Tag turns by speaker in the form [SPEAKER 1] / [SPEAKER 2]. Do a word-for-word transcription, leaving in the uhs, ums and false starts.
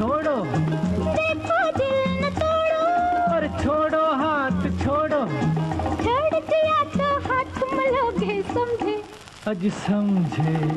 [SPEAKER 1] छोड़ो,
[SPEAKER 2] देखो दिल न तोड़ो,
[SPEAKER 1] और छोड़ो हाथ छोड़ो,
[SPEAKER 2] छोड़ दिया तो हाथ मलोगे समझे,
[SPEAKER 1] अज समझे।